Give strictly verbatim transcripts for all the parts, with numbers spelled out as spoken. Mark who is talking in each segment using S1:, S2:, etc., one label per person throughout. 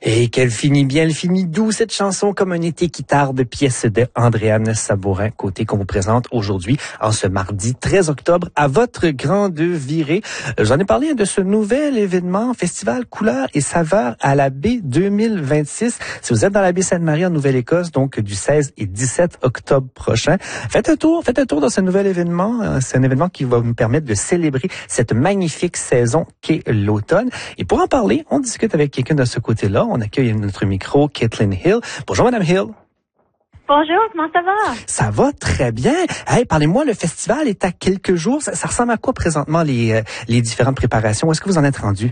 S1: Et qu'elle finit bien, elle finit doux, cette chanson, comme un été qui tarde, pièce de Andréane Sabourin, côté qu'on vous présente aujourd'hui, en ce mardi treize octobre, à votre grande virée. J'en ai parlé de ce nouvel événement, Festival Couleurs et Saveurs à la baie deux mille vingt-six. Si vous êtes dans la baie Sainte-Marie en Nouvelle-Écosse, donc du seize et dix-sept octobre prochain, faites un tour, faites un tour dans ce nouvel événement. C'est un événement qui va nous permettre de célébrer cette magnifique saison qu'est l'automne. Et pour en parler, on discute avec quelqu'un de ce côté-là. On accueille notre micro, Caitlin Hill. Bonjour, Madame Hill.
S2: Bonjour, comment ça va?
S1: Ça va très bien. Hey, parlez-moi, le festival est à quelques jours. Ça, ça ressemble à quoi présentement les, euh, les différentes préparations? Est-ce que vous en êtes rendu?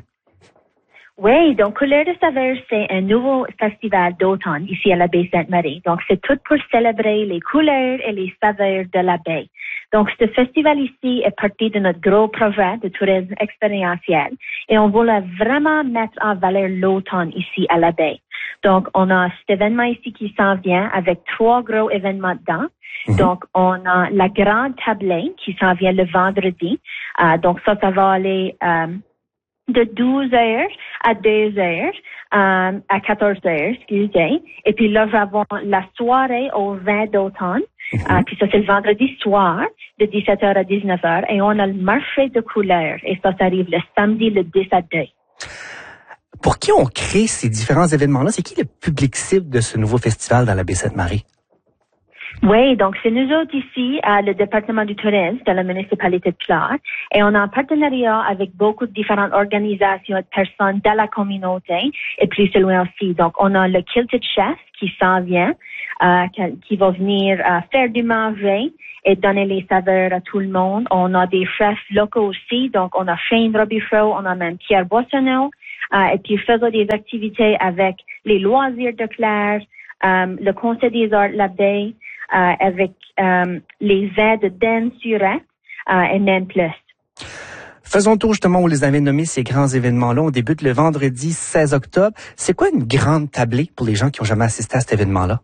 S2: Oui, donc Couleurs de Saveurs, c'est un nouveau festival d'automne ici à la baie Sainte-Marie. Donc, c'est tout pour célébrer les couleurs et les saveurs de la baie. Donc, ce festival ici est parti de notre gros projet de tourisme expérientiel et on voulait vraiment mettre en valeur l'automne ici à la baie. Donc, on a cet événement ici qui s'en vient avec trois gros événements dedans. Mm-hmm. Donc, on a la grande tablée qui s'en vient le vendredi. Euh, donc, ça, ça va aller euh, de douze heures à deux heures, euh, à quatorze heures, excusez. Et puis là, nous avons la soirée au vin d'automne. Mm-hmm. Euh, puis ça, c'est le vendredi soir, de dix-sept heures à dix-neuf heures. Et on a le marché de couleurs. Et ça, ça arrive le samedi, le dix à deux.
S1: Pour qui on crée ces différents événements-là? C'est qui le public cible de ce nouveau festival dans la baie Sainte-Marie?
S2: Oui, donc c'est nous autres ici, à le département du tourisme de la municipalité de Clare, et on est en partenariat avec beaucoup de différentes organisations et de personnes de la communauté, et plus loin aussi. Donc, on a le Kilted Chef qui s'en vient, euh, qui va venir euh, faire du manger et donner les saveurs à tout le monde. On a des chefs locaux aussi, donc on a Shane Robichaud, on a même Pierre Boissonneau, euh, et puis faisons des activités avec les loisirs de Clare, euh, le Conseil des arts de la baie, Euh, avec euh, les aides d'Anne Surette euh, et même plus.
S1: Faisons tour justement où les avez nommés ces grands événements-là. On débute le vendredi seize octobre. C'est quoi une grande tablée pour les gens qui n'ont jamais assisté à cet événement-là?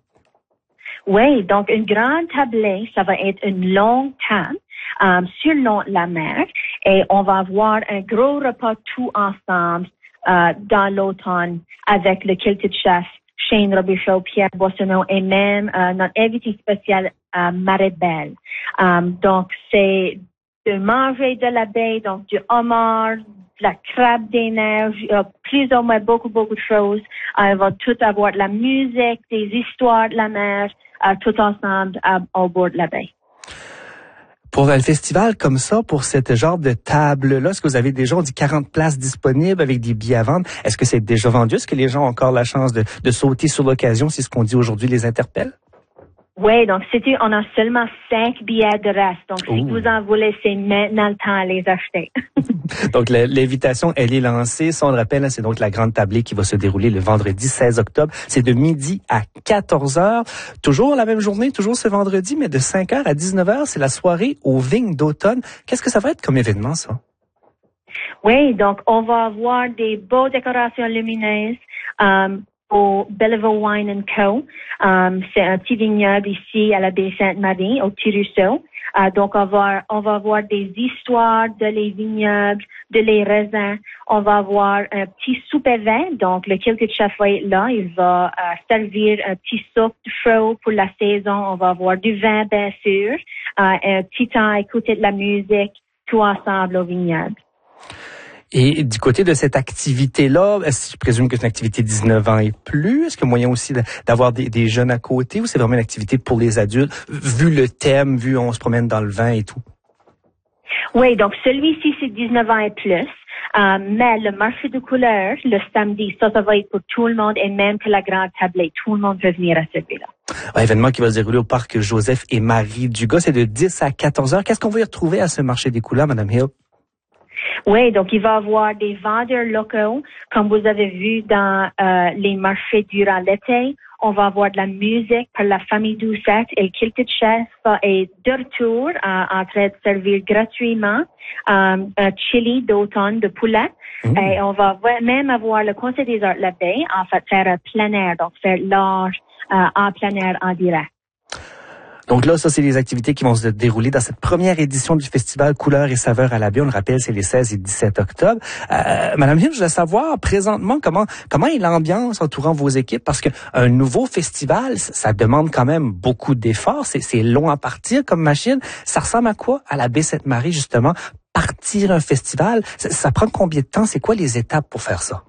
S2: Oui, donc une grande tablée, ça va être une longue table euh, sur le, la mer et on va avoir un gros repas tout ensemble euh, dans l'automne avec le Kilted Chef, Shane Robichaud, Pierre Boissonneau et même euh, notre invité spécial, euh, Marie-Belle. Um, donc, c'est de manger de la baie, donc du homard, de la crabe des neiges, euh, plus ou moins beaucoup, beaucoup de choses. Euh, on va tout avoir de la musique, des histoires de la mer, euh, tout ensemble euh, au bord de la baie.
S1: Pour le festival comme ça, pour ce genre de table-là, est-ce que vous avez déjà, on dit quarante places disponibles avec des billets à vendre? Est-ce que c'est déjà vendu? Est-ce que les gens ont encore la chance de, de sauter sur l'occasion si ce qu'on dit aujourd'hui les interpelle?
S2: Oui, donc c'était, on a seulement cinq billets de reste. Donc, si Ouh. vous en voulez, c'est maintenant le temps à les acheter.
S1: Donc, l'invitation, elle est lancée. Ça, on le rappelle, c'est donc la grande tablée qui va se dérouler le vendredi seize octobre. C'est de midi à quatorze heures. Toujours la même journée, toujours ce vendredi, mais de cinq heures à dix-neuf heures, c'est la soirée aux vignes d'automne. Qu'est-ce que ça va être comme événement, ça?
S2: Oui, donc, on va avoir des beaux décorations lumineuses, euh, au Belleville Wine and Co. Um, c'est un petit vignoble ici à la baie Sainte-Marie, au Petit-Ruisseau. Uh, donc, on va, on va avoir des histoires de les vignobles, de les raisins. On va avoir un petit souper vin. Donc, le Kilted Chef va être là. Il va uh, servir un petit soupe chaud pour la saison. On va avoir du vin, bien sûr. Uh, un petit temps à écouter de la musique, tout ensemble au vignoble.
S1: Et du côté de cette activité-là, je présume que c'est une activité dix-neuf ans et plus. Est-ce qu'il y a moyen aussi d'avoir des, des jeunes à côté ou c'est vraiment une activité pour les adultes, vu le thème, vu on se promène dans le vin et tout?
S2: Oui, donc celui-ci, c'est dix-neuf ans et plus. Euh, mais le marché de couleurs, le samedi, ça, ça va être pour tout le monde et même que la grande tablée. Tout le monde peut venir à celui-là.
S1: Un événement qui va se dérouler au parc Joseph et Marie Dugas. C'est de dix à quatorze heures. Qu'est-ce qu'on va y retrouver à ce marché des couleurs, Madame Hill?
S2: Oui, donc il va y avoir des vendeurs locaux, comme vous avez vu dans euh, les marchés durant l'été. On va avoir de la musique par la famille Doucette et le Kilted Chef est de retour euh, en train de servir gratuitement euh, un chili d'automne de poulet. Mmh. Et on va même avoir le Conseil des arts de la baie, en fait, faire un plein air, donc faire l'art euh, en plein air en direct.
S1: Donc là, ça, c'est les activités qui vont se dérouler dans cette première édition du festival Couleurs et saveurs à la baie. On le rappelle, c'est les seize et dix-sept octobre. Euh, Madame Hill, je voulais savoir présentement comment comment est l'ambiance entourant vos équipes, parce que un nouveau festival, ça demande quand même beaucoup d'efforts. C'est, c'est long à partir comme machine. Ça ressemble à quoi à la baie Sainte-Marie, justement, partir un festival? Ça, ça prend combien de temps? C'est quoi les étapes pour faire ça?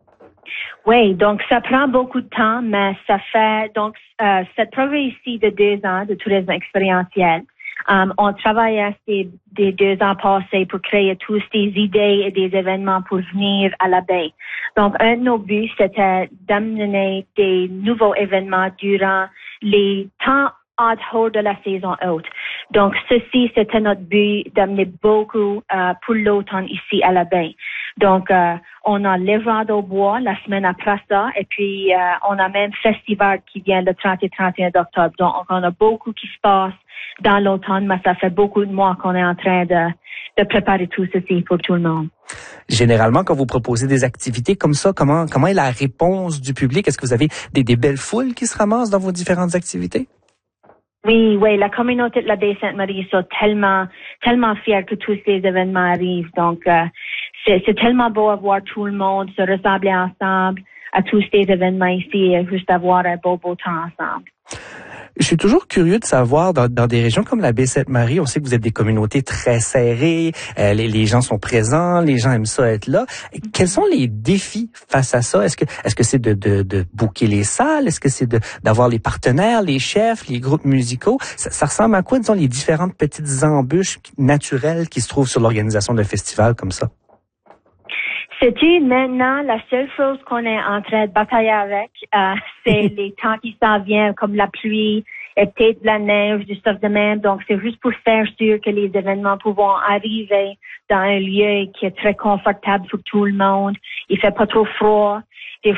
S2: Oui, donc ça prend beaucoup de temps, mais ça fait donc euh, cette projet ici de deux ans de tourisme expérientiel. Um, on travaille ces des deux ans passés pour créer tous des idées et des événements pour venir à la baie. Donc un de nos buts, c'était d'amener des nouveaux événements durant les temps hors de la saison haute. Donc ceci, c'était notre but d'amener beaucoup euh, pour l'automne ici à la baie. Donc, euh, on a les rando au bois la semaine après ça, et puis euh, on a même festival qui vient le trente et trente et un octobre. Donc, on a beaucoup qui se passe dans l'automne, mais ça fait beaucoup de mois qu'on est en train de, de préparer tout ceci pour tout le monde.
S1: Généralement, quand vous proposez des activités comme ça, comment comment est la réponse du public? Est-ce que vous avez des, des belles foules qui se ramassent dans vos différentes activités?
S2: Oui, oui, la communauté de la baie Sainte-Marie sont tellement, tellement fiers que tous ces événements arrivent. Donc, euh, c'est, c'est tellement beau à voir tout le monde se rassembler ensemble à tous ces événements ici et juste avoir un beau, beau temps ensemble.
S1: Je suis toujours curieux de savoir, dans, dans des régions comme la baie Sainte-Marie, on sait que vous êtes des communautés très serrées, euh, les, les gens sont présents, les gens aiment ça être là. Quels sont les défis face à ça? Est-ce que est-ce que c'est de, de, de booker les salles? Est-ce que c'est de d'avoir les partenaires, les chefs, les groupes musicaux? Ça, ça ressemble à quoi, disons, les différentes petites embûches naturelles qui se trouvent sur l'organisation d'un festival comme ça?
S2: C'est-tu maintenant la seule chose qu'on est en train de batailler avec, euh, c'est les temps qui s'en viennent, comme la pluie et peut-être de la neige, du stuff de même. Donc, c'est juste pour faire sûr que les événements pourront arriver dans un lieu qui est très confortable pour tout le monde. Il fait pas trop froid.